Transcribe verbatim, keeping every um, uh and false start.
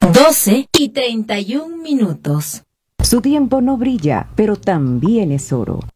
doce y treinta y un minutos. Su tiempo no brilla, pero también es oro.